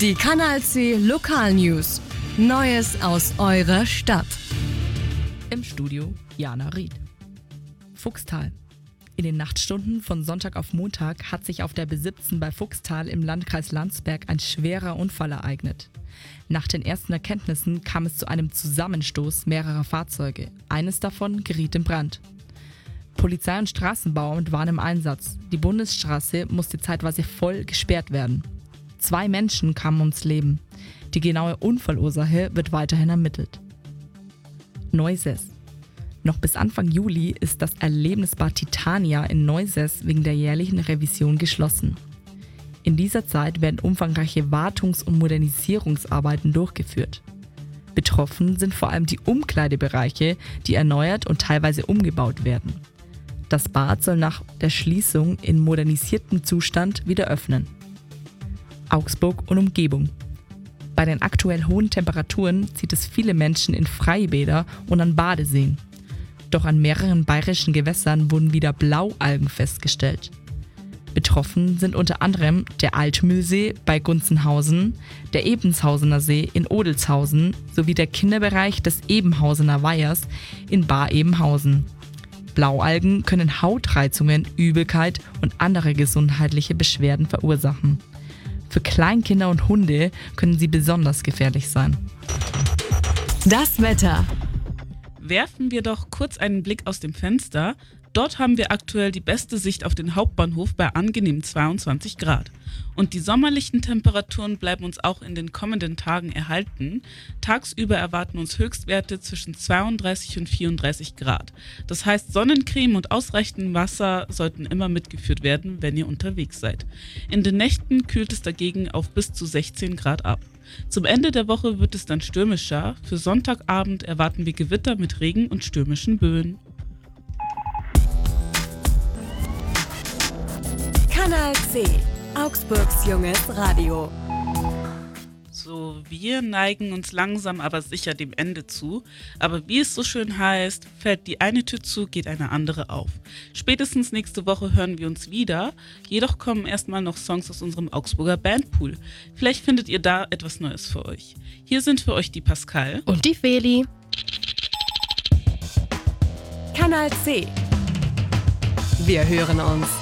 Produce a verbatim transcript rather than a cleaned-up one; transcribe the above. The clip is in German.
Die Kanal C Lokalnews. Neues aus eurer Stadt. Im Studio Jana Ried. Fuchstal. In den Nachtstunden von Sonntag auf Montag hat sich auf der B siebzehn bei Fuchstal im Landkreis Landsberg ein schwerer Unfall ereignet. Nach den ersten Erkenntnissen kam es zu einem Zusammenstoß mehrerer Fahrzeuge. Eines davon geriet in Brand. Polizei und Straßenbauamt waren im Einsatz. Die Bundesstraße musste zeitweise voll gesperrt werden. Zwei Menschen kamen ums Leben. Die genaue Unfallursache wird weiterhin ermittelt. Neuses. Noch bis Anfang Juli ist das Erlebnisbad Titania in Neuses wegen der jährlichen Revision geschlossen. In dieser Zeit werden umfangreiche Wartungs- und Modernisierungsarbeiten durchgeführt. Betroffen sind vor allem die Umkleidebereiche, die erneuert und teilweise umgebaut werden. Das Bad soll nach der Schließung in modernisiertem Zustand wieder öffnen. Augsburg und Umgebung. Bei den aktuell hohen Temperaturen zieht es viele Menschen in Freibäder und an Badeseen. Doch an mehreren bayerischen Gewässern wurden wieder Blaualgen festgestellt. Betroffen sind unter anderem der Altmühlsee bei Gunzenhausen, der Ebenshausener See in Odelshausen sowie der Kinderbereich des Ebenhausener Weihers in Bar-Ebenhausen. Blaualgen können Hautreizungen, Übelkeit und andere gesundheitliche Beschwerden verursachen. Für Kleinkinder und Hunde können sie besonders gefährlich sein. Das Wetter. Werfen wir doch kurz einen Blick aus dem Fenster. Dort haben wir aktuell die beste Sicht auf den Hauptbahnhof bei angenehmen zweiundzwanzig Grad. Und die sommerlichen Temperaturen bleiben uns auch in den kommenden Tagen erhalten. Tagsüber erwarten uns Höchstwerte zwischen zweiunddreißig und vierunddreißig Grad. Das heißt, Sonnencreme und ausreichend Wasser sollten immer mitgeführt werden, wenn ihr unterwegs seid. In den Nächten kühlt es dagegen auf bis zu sechzehn Grad ab. Zum Ende der Woche wird es dann stürmischer. Für Sonntagabend erwarten wir Gewitter mit Regen und stürmischen Böen. Kanal C. Augsburgs junges Radio. So, wir neigen uns langsam aber sicher dem Ende zu. Aber wie es so schön heißt, fällt die eine Tür zu, geht eine andere auf. Spätestens nächste Woche hören wir uns wieder. Jedoch kommen erstmal noch Songs aus unserem Augsburger Bandpool. Vielleicht findet ihr da etwas Neues für euch. Hier sind für euch die Pascal Und die Feli. Kanal C. Wir hören uns.